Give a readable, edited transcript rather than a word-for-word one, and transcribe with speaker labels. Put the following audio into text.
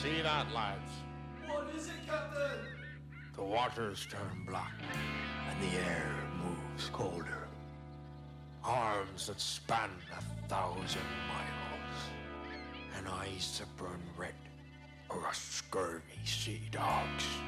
Speaker 1: See that, lads?
Speaker 2: What is it, Captain?
Speaker 1: The waters turn black, and the air moves colder. Arms that span 1,000 miles, and eyes that burn red, or a scurvy sea dogs.